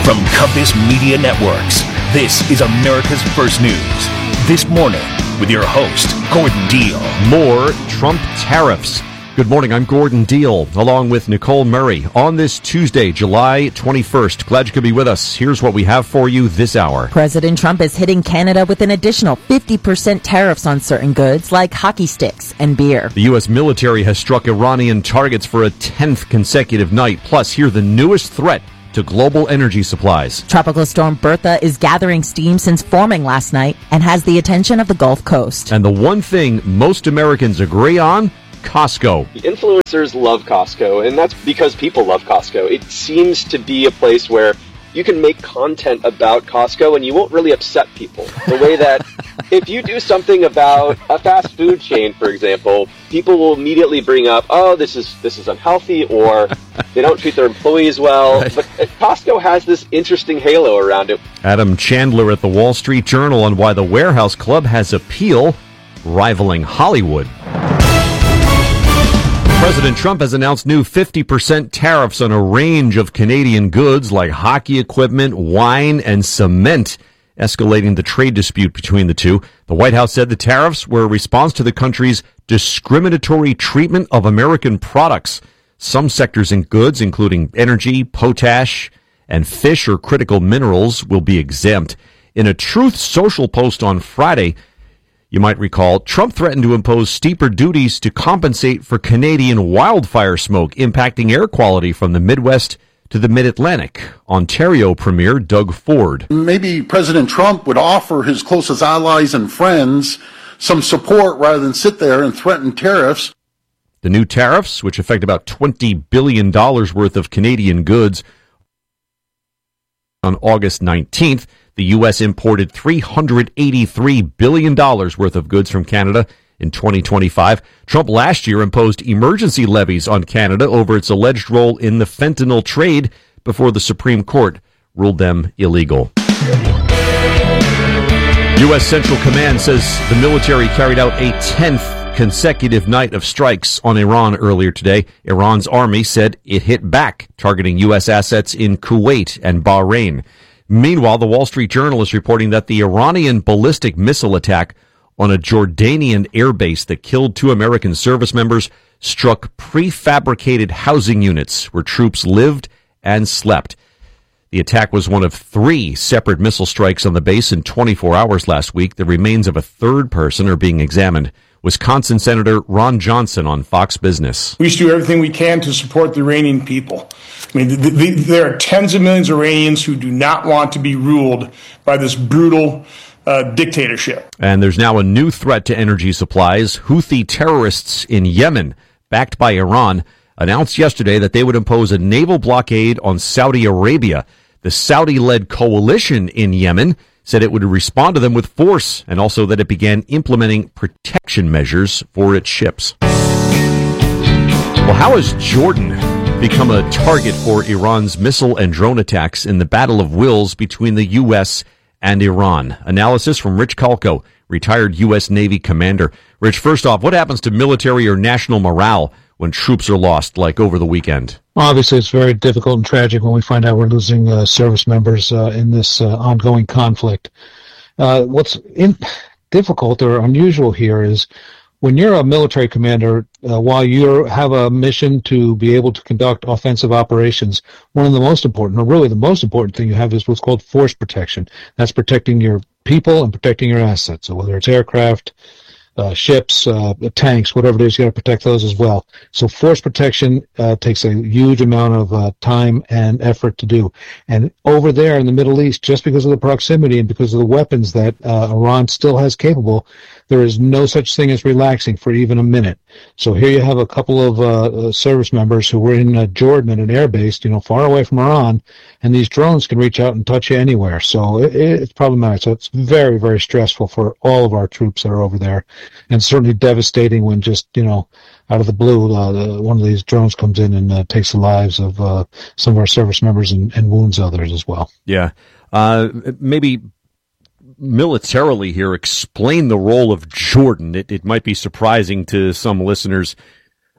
From Compass Media Networks, this is America's First News. This morning, with your host, Gordon Deal. More Trump tariffs. Good morning, I'm Gordon Deal, along with Nicole Murray, on this Tuesday, July 21st. Glad you could be with us. Here's what we have for you this hour. President Trump is hitting Canada with an additional 50% tariffs on certain goods like hockey sticks and beer. The U.S. military has struck Iranian targets for a 10th consecutive night. Plus, hear the newest threat to global energy supplies. Tropical storm Bertha is gathering steam since forming last night and has the attention of the Gulf Coast. And the one thing most Americans agree on, Costco. The influencers love Costco, and that's because people love Costco. It seems to be a place where you can make content about Costco and you won't really upset people. The way that if you do something about a fast food chain, for example, people will immediately bring up, oh, this is unhealthy, or they don't treat their employees well. Right. But Costco has this interesting halo around it. Adam Chandler at the Wall Street Journal on why the Warehouse Club has appeal rivaling Hollywood. President Trump has announced new 50% tariffs on a range of Canadian goods like hockey equipment, wine, and cement, escalating the trade dispute between the two. The White House said the tariffs were a response to the country's discriminatory treatment of American products. Some sectors in goods, including energy, potash, and fish or critical minerals, will be exempt. In a Truth Social post on Friday, you might recall, Trump threatened to impose steeper duties to compensate for Canadian wildfire smoke impacting air quality from the Midwest to the Mid-Atlantic. Ontario Premier Doug Ford. Maybe President Trump would offer his closest allies and friends some support rather than sit there and threaten tariffs. The new tariffs, which affect about $20 billion worth of Canadian goods, on August 19th, the U.S. imported $383 billion worth of goods from Canada in 2025. Trump last year imposed emergency levies on Canada over its alleged role in the fentanyl trade before the Supreme Court ruled them illegal. U.S. Central Command says the military carried out a 10th consecutive night of strikes on Iran earlier today. Iran's army said it hit back, targeting U.S. assets in Kuwait and Bahrain. Meanwhile, the Wall Street Journal is reporting that the Iranian ballistic missile attack on a Jordanian airbase that killed 2 American service members struck prefabricated housing units where troops lived and slept. The attack was one of 3 separate missile strikes on the base in 24 hours last week. The remains of a third person are being examined. Wisconsin Senator Ron Johnson on Fox Business. We should do everything we can to support the Iranian people. I mean, there are tens of millions of Iranians who do not want to be ruled by this brutal dictatorship. And there's now a new threat to energy supplies. Houthi terrorists in Yemen, backed by Iran, announced yesterday that they would impose a naval blockade on Saudi Arabia. The Saudi-led coalition in Yemen said it would respond to them with force, and also that it began implementing protection measures for its ships. Well, how has Jordan become a target for Iran's missile and drone attacks in the battle of wills between the U.S. and Iran? Analysis from Rich Kalko, retired U.S. Navy commander. Rich, first off, what happens to military or national morale when troops are lost, like over the weekend? Well, obviously, it's very difficult and tragic when we find out we're losing service members in this ongoing conflict. What's difficult or unusual here is when you're a military commander, while you have a mission to be able to conduct offensive operations, one of the most important, or really the most important thing you have is what's called force protection. That's protecting your people and protecting your assets. So whether it's aircraft, ships, tanks, whatever it is, you got to protect those as well. So force protection takes a huge amount of time and effort to do. And over there in the Middle East, just because of the proximity and because of the weapons that Iran still has capable, there is no such thing as relaxing for even a minute. So here you have a couple of service members who were in Jordan at an air base, far away from Iran, and these drones can reach out and touch you anywhere. So it's problematic. So it's very, very stressful for all of our troops that are over there, and certainly devastating when just, out of the blue, one of these drones comes in and takes the lives of some of our service members and wounds others as well. Yeah. Maybe militarily here, explain the role of Jordan. It might be surprising to some listeners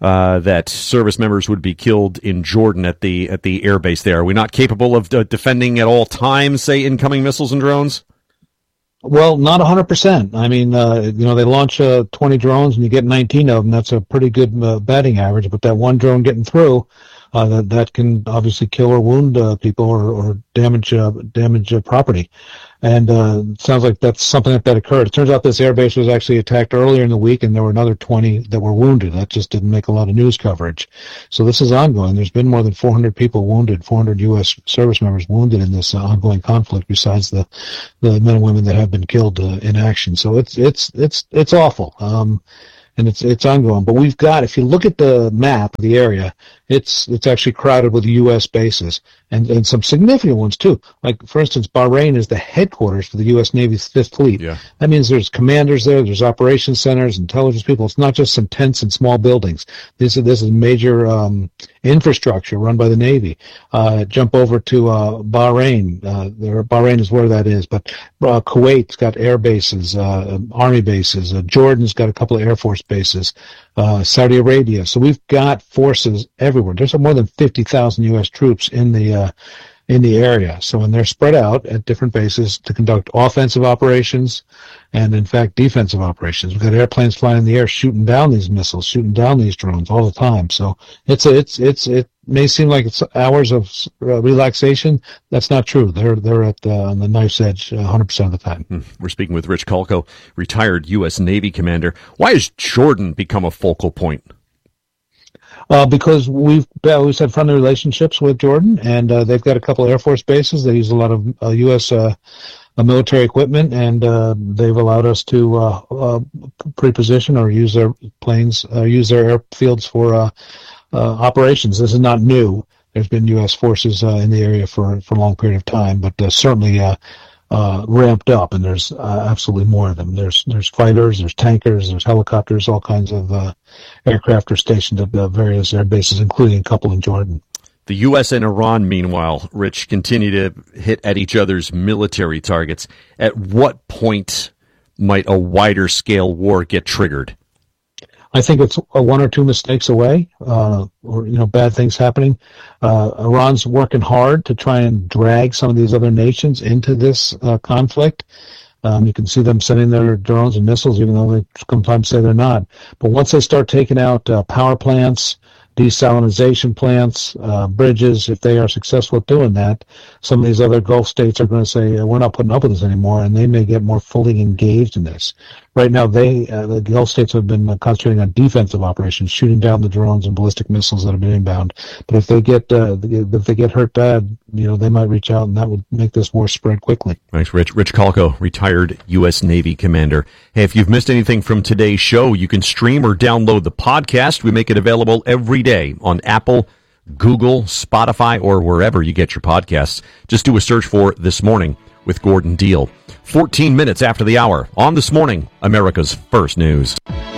that service members would be killed in Jordan at the air base there. Are we not capable of defending at all times, say, incoming missiles and drones? Well, not 100%. I mean, they launch 20 drones and you get 19 of them. That's a pretty good batting average. But that one drone getting through, that can obviously kill or wound people or damage property. And it sounds like that's something that occurred. It turns out this airbase was actually attacked earlier in the week, and there were another 20 that were wounded. That just didn't make a lot of news coverage. So this is ongoing. There's been more than 400 people wounded, 400 U.S. service members wounded in this ongoing conflict, besides the men and women that have been killed in action. So it's awful. And it's ongoing. But we've got, if you look at the map of the area, it's actually crowded with U.S. bases and some significant ones too. Like, for instance, Bahrain is the headquarters for the U.S. Navy's Fifth Fleet. Yeah. That means there's commanders there, there's operations centers, intelligence people. It's not just some tents and small buildings. This is major infrastructure run by the Navy. Jump over to Bahrain. Bahrain is where that is. But Kuwait's got air bases, army bases. Jordan's got a couple of Air Force bases. Saudi Arabia. So we've got forces everywhere. There's more than 50,000 U.S. troops in the area. So, and they're spread out at different bases to conduct offensive operations and, in fact, defensive operations. We've got airplanes flying in the air, shooting down these missiles, shooting down these drones all the time. So it may seem like it's hours of relaxation. That's not true. They're on the knife's edge 100% of the time. We're speaking with Rich Kalko, retired U.S. Navy commander. Why has Jordan become a focal point? Because we've always had friendly relationships with Jordan, and they've got a couple of Air Force bases. They use a lot of U.S. Military equipment, and they've allowed us to pre-position or use their planes, use their airfields for operations. This is not new. There's been U.S. forces in the area for a long period of time, but certainly ramped up, and there's absolutely more of them. There's fighters, there's tankers, there's helicopters, all kinds of aircraft are stationed at various air bases, including a couple in Jordan. The U.S. and Iran, meanwhile, Rich, continue to hit at each other's military targets. At what point might a wider scale war get triggered? I think it's one or two mistakes away, or bad things happening. Iran's working hard to try and drag some of these other nations into this conflict. You can see them sending their drones and missiles, even though they sometimes say they're not. But once they start taking out power plants, desalination plants, bridges, if they are successful at doing that, some of these other Gulf states are going to say, we're not putting up with this anymore, and they may get more fully engaged in this. Right now, the Gulf states have been concentrating on defensive operations, shooting down the drones and ballistic missiles that have been inbound. But if they get hurt bad, they might reach out, and that would make this war spread quickly. Thanks, Rich. Rich Kalko, retired U.S. Navy commander. Hey, if you've missed anything from today's show, you can stream or download the podcast. We make it available every day on Apple, Google, Spotify, or wherever you get your podcasts. Just do a search for This Morning with Gordon Deal. 14 minutes after the hour on This Morning, America's First News.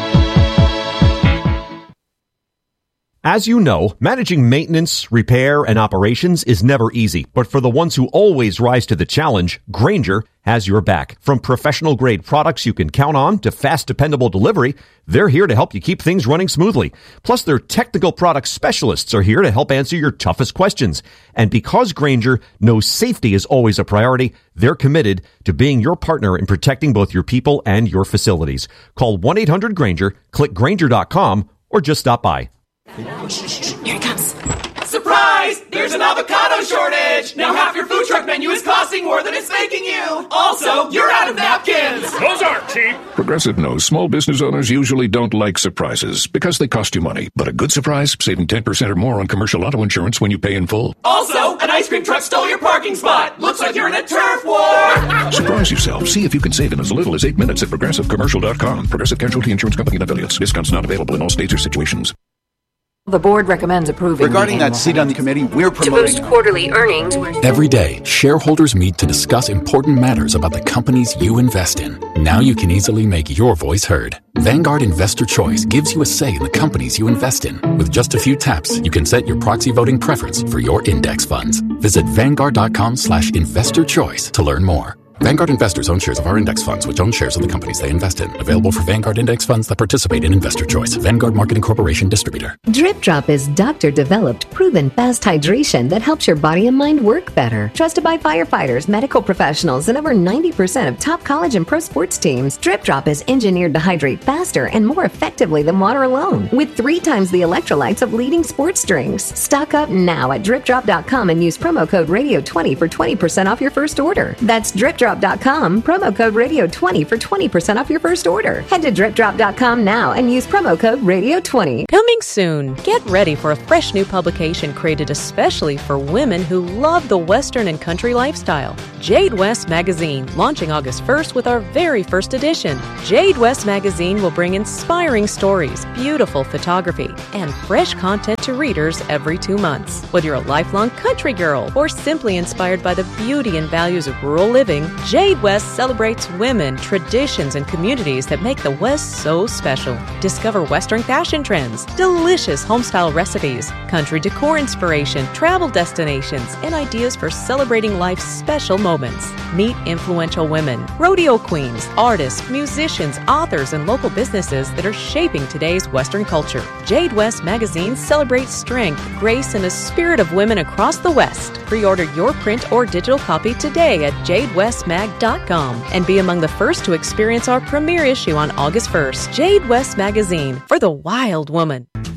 As you know, managing maintenance, repair, and operations is never easy. But for the ones who always rise to the challenge, Grainger has your back. From professional-grade products you can count on to fast, dependable delivery, they're here to help you keep things running smoothly. Plus, their technical product specialists are here to help answer your toughest questions. And because Grainger knows safety is always a priority, they're committed to being your partner in protecting both your people and your facilities. Call 1-800-GRAINGER, click Grainger.com, or just stop by. Here it comes. Surprise! There's an avocado shortage! Now half your food truck menu is costing more than it's making you! Also, you're out of napkins! Those aren't cheap! Progressive knows small business owners usually don't like surprises because they cost you money. But a good surprise, saving 10% or more on commercial auto insurance when you pay in full. Also, an ice cream truck stole your parking spot! Looks like you're in a turf war! Surprise yourself. See if you can save in as little as 8 minutes at ProgressiveCommercial.com. Progressive Casualty Insurance Company and Affiliates. Discounts not available in all states or situations. The board recommends approving. Regarding that seat on the committee, we're promoting to boost quarterly earnings. Every day, shareholders meet to discuss important matters about the companies you invest in. Now you can easily make your voice heard. Vanguard Investor Choice gives you a say in the companies you invest in. With just a few taps, you can set your proxy voting preference for your index funds. Visit Vanguard.com/investor choice to learn more. Vanguard investors own shares of our index funds, which own shares of the companies they invest in. Available for Vanguard index funds that participate in Investor Choice. Vanguard Marketing Corporation distributor. Drip Drop is doctor-developed, proven fast hydration that helps your body and mind work better. Trusted by firefighters, medical professionals, and over 90% of top college and pro sports teams, Drip Drop is engineered to hydrate faster and more effectively than water alone, with 3 times the electrolytes of leading sports drinks. Stock up now at DripDrop.com and use promo code Radio20 for 20% off your first order. That's DripDrop.com, promo code Radio20 for 20% off your first order. Head to DripDrop.com now and use promo code Radio20. Coming soon. Get ready for a fresh new publication created especially for women who love the Western and country lifestyle. Jade West Magazine, launching August 1st with our very first edition. Jade West Magazine will bring inspiring stories, beautiful photography, and fresh content to readers every 2 months. Whether you're a lifelong country girl or simply inspired by the beauty and values of rural living, Jade West celebrates women, traditions, and communities that make the West so special. Discover Western fashion trends, delicious homestyle recipes, country decor inspiration, travel destinations, and ideas for celebrating life's special moments. Meet influential women, rodeo queens, artists, musicians, authors, and local businesses that are shaping today's Western culture. Jade West Magazine celebrates strength, grace, and the spirit of women across the West. Pre-order your print or digital copy today at jadewestmag.com and be among the first to experience our premiere issue on August 1st. Jade West Magazine, for the wild woman.